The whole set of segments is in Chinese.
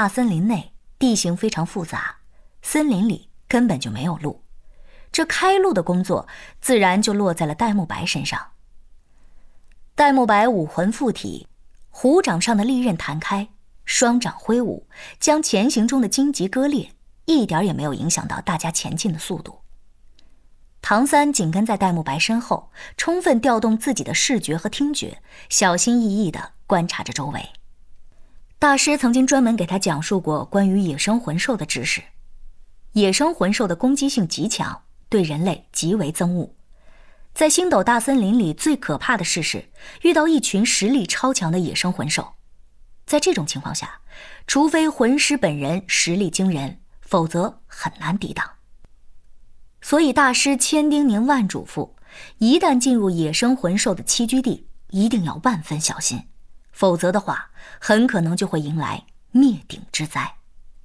大森林内地形非常复杂，森林里根本就没有路，这开路的工作自然就落在了戴沐白身上。戴沐白武魂附体，虎掌上的利刃弹开，双掌挥舞，将前行中的荆棘割裂，一点也没有影响到大家前进的速度。唐三紧跟在戴沐白身后，充分调动自己的视觉和听觉，小心翼翼地观察着周围。大师曾经专门给他讲述过关于野生魂兽的知识。野生魂兽的攻击性极强，对人类极为憎恶。在星斗大森林里，最可怕的事是遇到一群实力超强的野生魂兽。在这种情况下，除非魂师本人实力惊人，否则很难抵挡。所以大师千叮咛万嘱咐，一旦进入野生魂兽的栖居地，一定要万分小心，否则的话，很可能就会迎来灭顶之灾。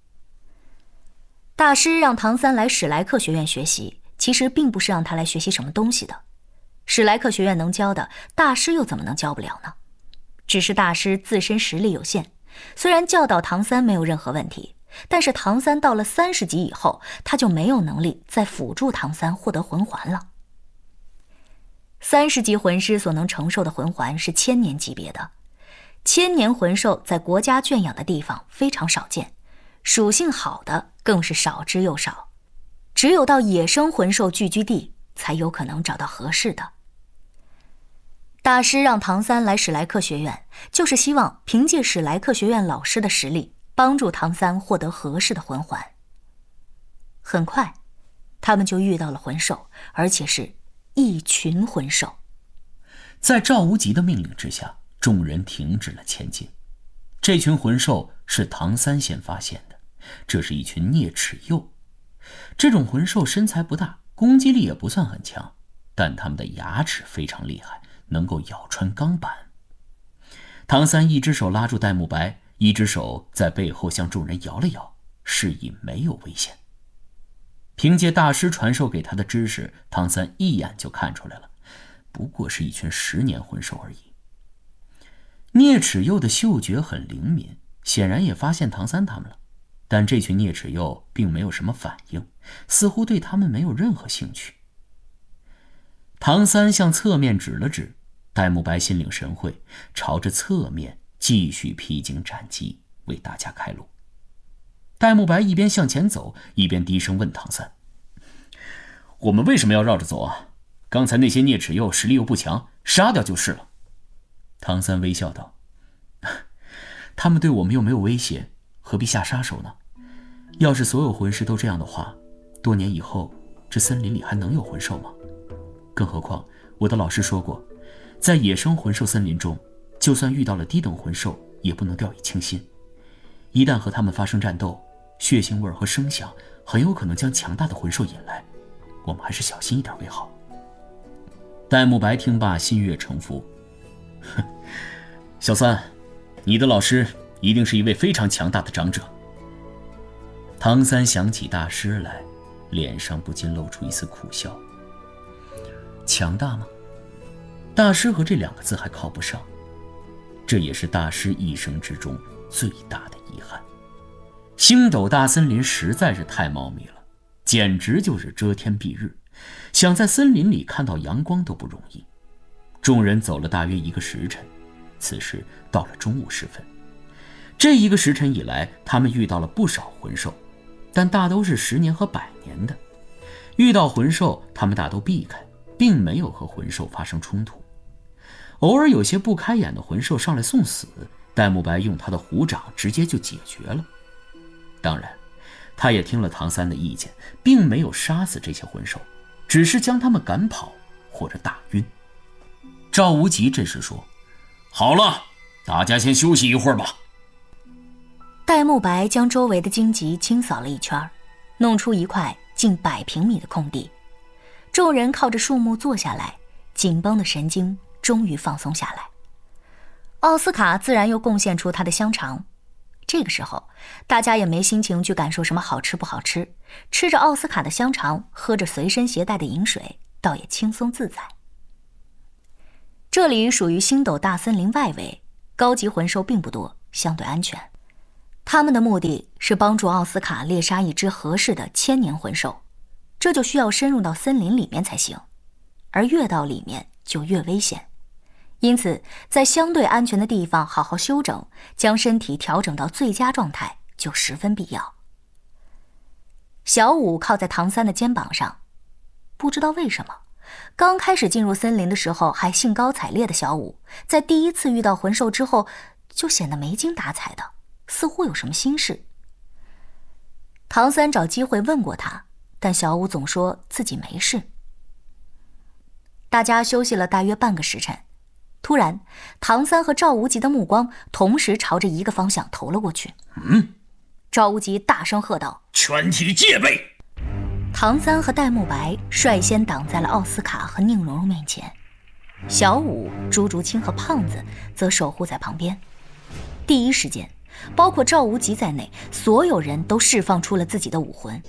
大师让唐三来史莱克学院学习，其实并不是让他来学习什么东西的。史莱克学院能教的，大师又怎么能教不了呢？只是大师自身实力有限，虽然教导唐三没有任何问题，但是唐三到了30级以后，他就没有能力再辅助唐三获得魂环了。30级魂师所能承受的魂环是1000年级别的，1000年魂兽在国家圈养的地方非常少见，属性好的更是少之又少，只有到野生魂兽聚居地才有可能找到合适的。大师让唐三来史莱克学院，就是希望凭借史莱克学院老师的实力，帮助唐三获得合适的魂环。很快，他们就遇到了魂兽，而且是一群魂兽。 在赵无极的命令之下，众人停止了前进。这群魂兽是唐三先发现的，这是一群啮齿鼬。这种魂兽身材不大，攻击力也不算很强，但它们的牙齿非常厉害，能够咬穿钢板。唐三一只手拉住戴沐白，一只手在背后向众人摇了摇，示意没有危险。凭借大师传授给他的知识，唐三一眼就看出来了，不过是一群10年魂兽而已。啮齿鼬的嗅觉很灵敏，显然也发现唐三他们了，但这群啮齿鼬并没有什么反应，似乎对他们没有任何兴趣。唐三向侧面指了指，戴沐白心领神会，朝着侧面继续披荆斩棘，为大家开路。戴沐白一边向前走，一边低声问唐三：“我们为什么要绕着走啊？刚才那些啮齿鼬实力又不强，杀掉就是了。”唐三微笑道：“他们对我们又没有威胁，何必下杀手呢？要是所有魂师都这样的话，多年以后，这森林里还能有魂兽吗？更何况，我的老师说过，在野生魂兽森林中，就算遇到了低等魂兽，也不能掉以轻心。一旦和他们发生战斗，血腥味和声响很有可能将强大的魂兽引来，我们还是小心一点为好。”戴沐白听罢，心悦诚服。小三，你的老师一定是一位非常强大的长者。唐三想起大师来，脸上不禁露出一丝苦笑。强大吗？大师和这2个字还靠不上，这也是大师一生之中最大的遗憾。星斗大森林实在是太茂密了，简直就是遮天蔽日，想在森林里看到阳光都不容易。众人走了大约1个时辰，此时到了中午时分。这1个时辰以来，他们遇到了不少魂兽，但大都是10年和100年的。遇到魂兽，他们大都避开，并没有和魂兽发生冲突。偶尔有些不开眼的魂兽上来送死，戴沐白用他的虎掌直接就解决了。当然，他也听了唐三的意见，并没有杀死这些魂兽，只是将他们赶跑或者打晕。赵无极这时说：“好了，大家先休息一会儿吧。” 戴沐白将周围的荆棘清扫了一圈，弄出一块近100平米的空地。众人靠着树木坐下来，紧绷的神经终于放松下来。奥斯卡自然又贡献出他的香肠。这个时候，大家也没心情去感受什么好吃不好吃，吃着奥斯卡的香肠，喝着随身携带的饮水，倒也轻松自在。这里属于星斗大森林外围，高级魂兽并不多，相对安全。 他们的目的是帮助奥斯卡猎杀一只合适的千年魂兽，这就需要深入到森林里面才行，而越到里面就越危险。因此，在相对安全的地方好好休整，将身体调整到最佳状态就十分必要。小五靠在唐三的肩膀上，不知道为什么，刚开始进入森林的时候还兴高采烈的小五，在第一次遇到魂兽之后，就显得没精打采的，似乎有什么心事。唐三找机会问过他，但小五总说自己没事。大家休息了大约半个时辰，突然，唐三和赵无极的目光同时朝着一个方向投了过去。赵无极大声喝道：“ 全体戒备！” 唐三和戴沐白率先挡在了奥斯卡和宁荣荣面前，小五、朱竹清和胖子则守护在旁边。第一时间，包括赵无极在内，所有人都释放出了自己的武魂。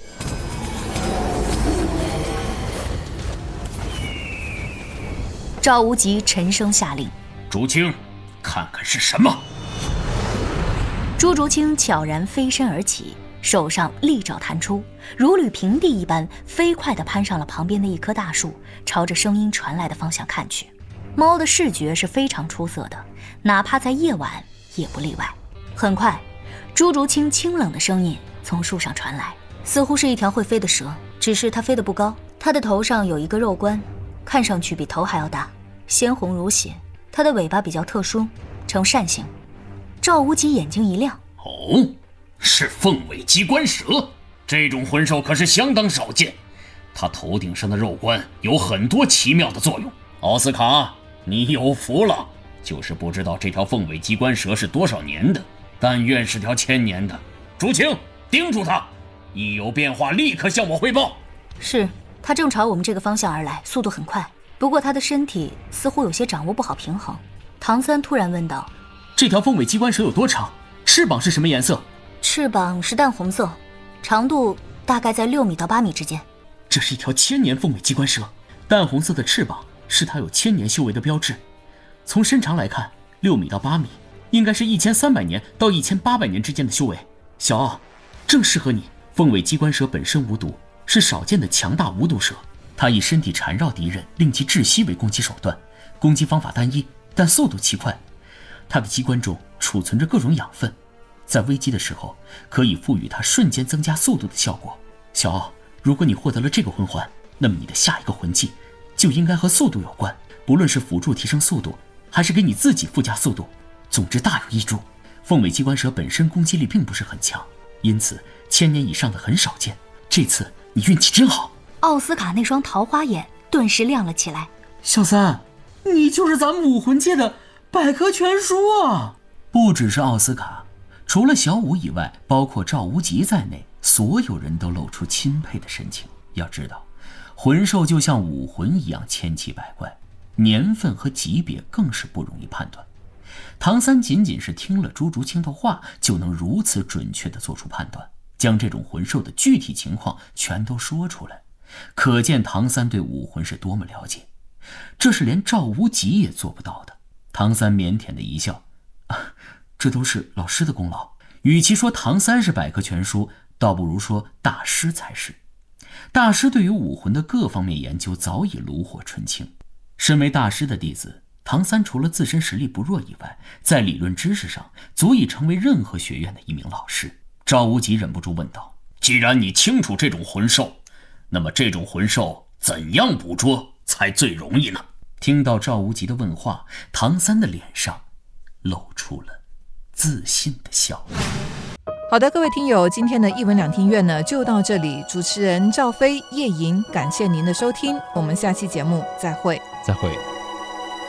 赵无极沉声下令：“ 竹清，看看是什么。” 朱竹清悄然飞身而起，手上利爪弹出，如履平地一般，飞快地攀上了旁边的一棵大树，朝着声音传来的方向看去。猫的视觉是非常出色的，哪怕在夜晚也不例外。很快，朱竹清清冷的声音从树上传来，似乎是一条会飞的蛇，只是它飞得不高，它的头上有一个肉冠，看上去比头还要大，鲜红如血。它的尾巴比较特殊，呈扇形。赵无极眼睛一亮：“ 哦，是凤尾机关蛇，这种魂兽可是相当少见。它头顶上的肉冠有很多奇妙的作用。奥斯卡，你有福了，就是不知道这条凤尾机关蛇是多少年的，但愿是条千年的。竹清，盯住它，一有变化立刻向我汇报。” 是，它正朝我们这个方向而来，速度很快，不过它的身体似乎有些掌握不好平衡。唐三突然问道：“ 这条凤尾机关蛇有多长？翅膀是什么颜色？”“ 翅膀是淡红色，长度大概在6米到8米之间。”“ 这是一条千年凤尾机关蛇，淡红色的翅膀是它有千年修为的标志。从身长来看，6米到8米，应该是1300年到1800年之间的修为。小奥，正适合你。凤尾机关蛇本身无毒，是少见的强大无毒蛇。它以身体缠绕敌人，令其窒息为攻击手段，攻击方法单一，但速度奇快。它的机关中储存着各种养分，在危机的时候可以赋予它瞬间增加速度的效果。小奥，如果你获得了这个魂环，那么你的下一个魂技就应该和速度有关，不论是辅助提升速度，还是给你自己附加速度，总之大有益处。凤尾机关蛇本身攻击力并不是很强，因此1000年以上的很少见。这次你运气真好。” 奥斯卡那双桃花眼顿时亮了起来。 “小三，你就是咱们武魂界的百科全书啊！”不只是奥斯卡，除了小五以外，包括赵无极在内，所有人都露出钦佩的神情。要知道，魂兽就像武魂一样千奇百怪，年份和级别更是不容易判断。唐三仅仅是听了朱竹清的话，就能如此准确地做出判断，将这种魂兽的具体情况全都说出来，可见唐三对武魂是多么了解。这是连赵无极也做不到的。唐三腼腆的一笑：“这都是老师的功劳。与其说唐三是百科全书，倒不如说大师才是。大师对于武魂的各方面研究早已炉火纯青。身为大师的弟子，唐三除了自身实力不弱以外，在理论知识上足以成为任何学院的一名老师。”赵无极忍不住问道：“ 既然你清楚这种魂兽，那么这种魂兽怎样捕捉才最容易呢？” 听到赵无极的问话，唐三的脸上露出了自信的笑容。 好的，各位听友，今天的一文两听院呢就到这里。主持人赵飞、叶莹，感谢您的收听，我们下期节目再会。 再会。